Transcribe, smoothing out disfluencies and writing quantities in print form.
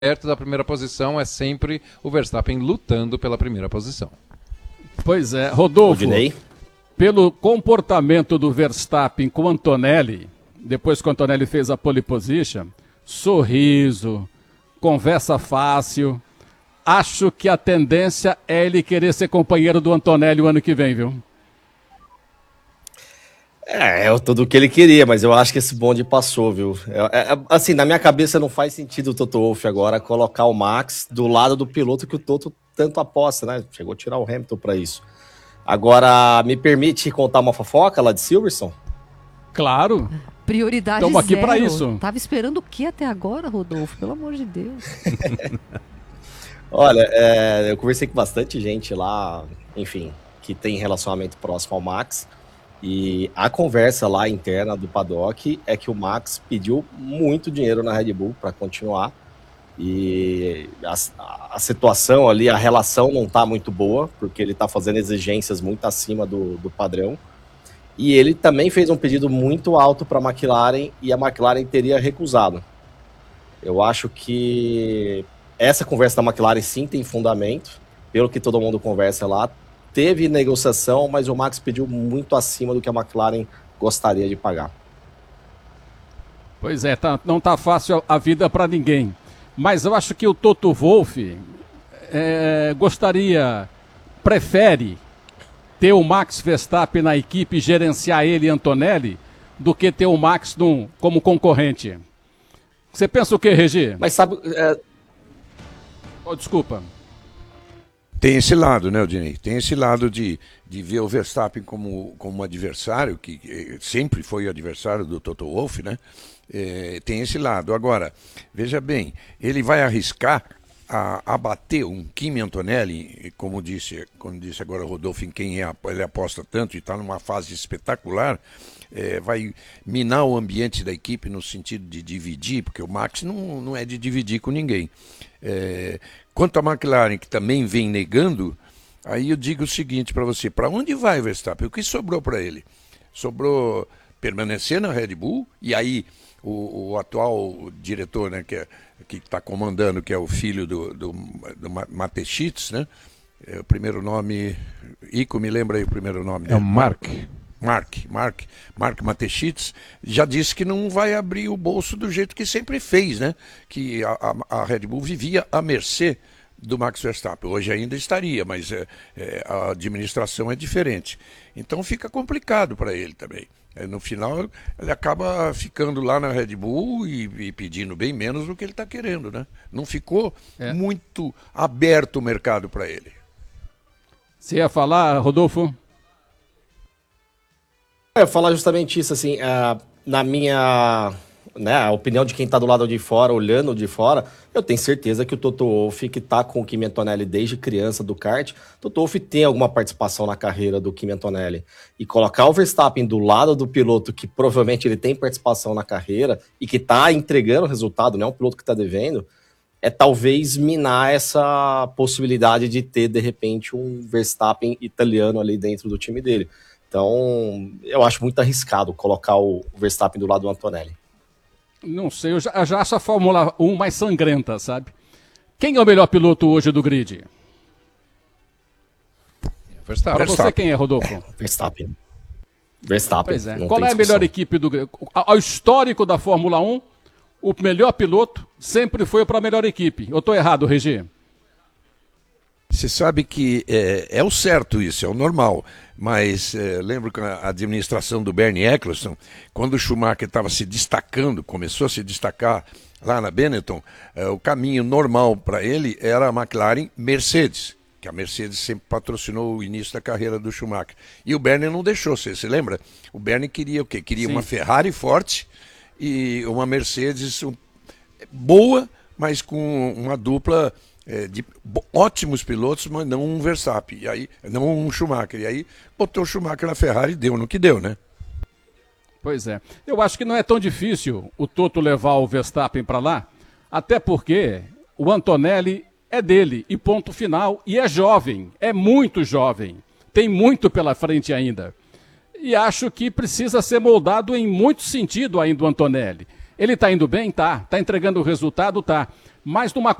perto da primeira posição é sempre o Verstappen lutando pela primeira posição. Pois é, Rodolfo, pelo comportamento do Verstappen com o Antonelli, depois que o Antonelli fez a pole position, sorriso, conversa fácil, acho que a tendência é ele querer ser companheiro do Antonelli o ano que vem, viu? É tudo o que ele queria, mas eu acho que esse bonde passou, viu? Assim, na minha cabeça não faz sentido o Toto Wolff agora colocar o Max do lado do piloto que o Toto tanto aposta, né? Chegou a tirar o Hamilton para isso. Agora, me permite contar uma fofoca lá de Silverstone? Claro. Prioridade Estamos aqui zero. para isso. Tava esperando o que até agora, Rodolfo? Pelo amor de Deus. Olha, eu conversei com bastante gente lá, enfim, que tem relacionamento próximo ao Max. E a conversa lá interna do paddock é que o Max pediu muito dinheiro na Red Bull para continuar. E a situação ali, a relação não está muito boa, porque ele está fazendo exigências muito acima do padrão. E ele também fez um pedido muito alto para a McLaren e a McLaren teria recusado. Eu acho que essa conversa da McLaren sim tem fundamento, pelo que todo mundo conversa lá. Teve negociação, mas o Max pediu muito acima do que a McLaren gostaria de pagar. Pois é, não tá fácil a vida para ninguém. Mas eu acho que o Toto Wolff prefere ter o Max Verstappen na equipe e gerenciar ele e Antonelli do que ter o Max como concorrente. Você pensa o quê, Regi? Mas sabe... Oh, desculpa. Tem esse lado, né, Odinei? Tem esse lado de ver o Verstappen como adversário, que sempre foi adversário do Toto Wolff, né? Tem esse lado. Agora, veja bem, ele vai arriscar a bater um Kimi Antonelli, como disse agora o Rodolfo, em quem ele aposta tanto e está numa fase espetacular, vai minar o ambiente da equipe no sentido de dividir, porque o Max não é de dividir com ninguém. Quanto à McLaren, que também vem negando, aí eu digo o seguinte para você, para onde vai o Verstappen? O que sobrou para ele? Sobrou permanecer na Red Bull, e aí o atual diretor, né, que está comandando, que é o filho do Mateschitz, né? O primeiro nome, Ico, me lembra aí o primeiro nome dele. É o Mark Mateschitz já disse que não vai abrir o bolso do jeito que sempre fez, né? Que a Red Bull vivia à mercê do Max Verstappen. Hoje ainda estaria, mas a administração é diferente. Então fica complicado para ele também. No final, ele acaba ficando lá na Red Bull e pedindo bem menos do que ele está querendo, né? Não ficou muito aberto o mercado para ele. Você ia falar, Rodolfo? Eu ia falar justamente isso, assim, na minha, né, a opinião de quem está do lado de fora, olhando de fora, eu tenho certeza que o Toto Wolff, que está com o Kimi Antonelli desde criança do kart, o Toto Wolff tem alguma participação na carreira do Kimi Antonelli. E colocar o Verstappen do lado do piloto, que provavelmente ele tem participação na carreira e que está entregando o resultado, não é um piloto que está devendo, é talvez minar essa possibilidade de ter, de repente, um Verstappen italiano ali dentro do time dele. Então, eu acho muito arriscado colocar o Verstappen do lado do Antonelli. Não sei, eu já acho a Fórmula 1 mais sangrenta, sabe? Quem é o melhor piloto hoje do grid? Verstappen. Para você, quem é, Rodolfo? Verstappen. Pois é. Qual é a melhor equipe do grid? Ao histórico da Fórmula 1, o melhor piloto sempre foi para a melhor equipe. Eu estou errado, Regi? Você sabe que é o certo isso, é o normal, mas lembro que a administração do Bernie Eccleston, quando o Schumacher estava se destacando, começou a se destacar lá na Benetton, o caminho normal para ele era a McLaren Mercedes, que a Mercedes sempre patrocinou o início da carreira do Schumacher. E o Bernie não deixou, você se lembra? O Bernie queria o quê? Queria uma Ferrari forte e uma Mercedes boa, mas com uma dupla... de ótimos pilotos, mas não um Verstappen, e aí, não um Schumacher. E aí botou o Schumacher na Ferrari e deu no que deu, né? Pois é. Eu acho que não é tão difícil o Toto levar o Verstappen para lá, até porque o Antonelli é dele, e ponto final, e é jovem, é muito jovem, tem muito pela frente ainda. E acho que precisa ser moldado em muito sentido ainda o Antonelli. Ele está indo bem? Tá. Está entregando o resultado? Tá. mais numa